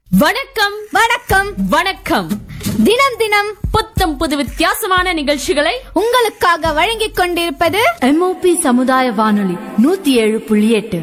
வணக்கம் வணக்கம் வணக்கம். தினம் தினம் புத்தம் புது வித்தியாசமான நிகழ்ச்சிகளை உங்களுக்காக வழங்கிக் கொண்டிருப்பது MOP சமுதாய வானொலி 107.8.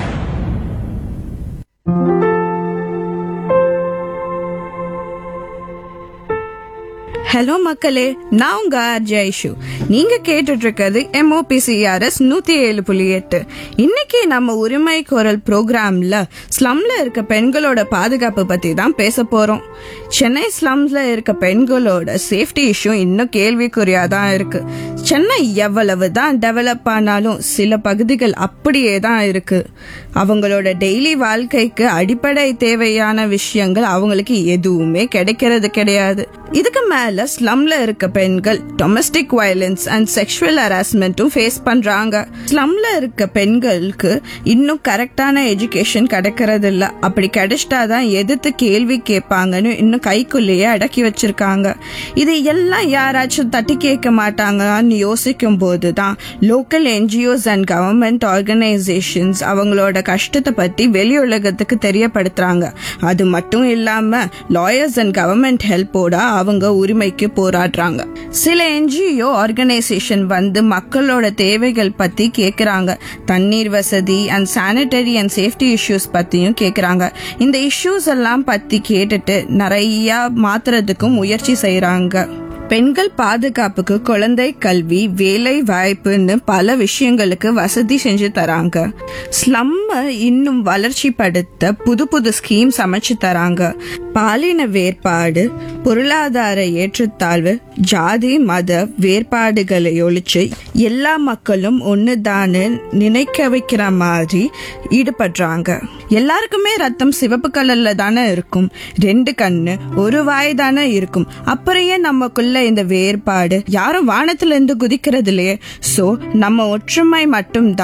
ஹலோ மக்களே, நான் உங்க ஆர்ஜே ஐஷு. நீங்க கேட்டுட்டு இருக்கிறது MOPCRS 107.8. இன்னைக்கு நம்ம உரிமை குரல் ப்ரோக்ராம்ல ஸ்லம்ல இருக்க பெண்களோட பாதுகாப்பு பத்தி தான் பேச போறோம். சென்னை ஸ்லம்ஸ்ல இருக்க பெண்களோட சேஃப்டி இஷ்யூ இன்னும் கேள்விக்குறியா தான் இருக்கு. சென்னை எவ்வளவு தான் டெவலப் ஆனாலும் சில பகுதிகள் அப்படியே தான் இருக்கு. அவங்களோட டெய்லி வாழ்க்கைக்கு அடிப்படை தேவையான விஷயங்கள் அவங்களுக்கு எதுவுமே கிடைக்கிறது கிடையாது. இதுக்கு மேல ஸ்லம்ல இருக்க பெண்கள் domestic violence and sexual ஹராஸ்மெண்ட்டும் face பண்றாங்க. ஸ்லம்ல இருக்க பெண்களுக்கு இன்னும் கரெக்டான எஜுகேஷன் கிடைக்கிறது இல்ல. அப்படி கிடைச்சிட்டாதான் எதிர்த்து கேள்வி கேட்பாங்கன்னு இன்னும் கைக்குள்ளேயே அடக்கி வச்சிருக்காங்க. இது எல்லாம் யாராச்சும் தட்டி கேட்க மாட்டாங்கன்னு யோசிக்கும் போதுதான் local NGOs and government organisations அவங்களோட கஷ்டத்தை பத்தி வெளி உலகத்துக்கு தெரியப்படுத்துறாங்க. அது மட்டும் இல்லாம லாயர்ஸ் அண்ட் கவர்மெண்ட் ஹெல்ப்போட அவங்க உரிமைக்கு போராடுறாங்க. சில NGO ஆர்கனைசேஷன் வந்து மக்களோட தேவைகள் பத்தி கேக்குறாங்க. தண்ணீர் வசதி and sanitary and safety issues பத்தியும் கேக்குறாங்க. இந்த இஷ்யூஸ் எல்லாம் பத்தி கேட்டுட்டு நிறைய மாத்துறதுக்கும் முயற்சி செய்யறாங்க. பெண்கள் பாதுகாப்புக்கு குழந்தை கல்வி, வேலை வாய்ப்புன்னு பல விஷயங்களுக்கு வசதி செஞ்சு தராங்க. ஸ்லம்ம இன்னும் வளர்ச்சி படுத்த புது புது ஸ்கீம் அமைச்சு தராங்க. பாலின வேறுபாடு, பொருளாதார ஏற்றத்தாழ்வு, ஜாதி மத வேறுபாடுகளை ஒழிச்சு எல்லா மக்களும் ஒண்ணுதான்னு நினைக்க வைக்கிற மாதிரி ஈடுபடுறாங்க. எல்லாருக்குமே ரத்தம் சிவப்பு கலர்ல தானே இருக்கும். 2 கண்ணு 1 வாய் தானே இருக்கும். அப்புறையே நமக்குள்ள இந்த வேறுபாடு யாரும் வானத்துல இருந்து குதிக்கிறது இல்லையே. சோ நம்ம ஒற்றுமை மட்டும்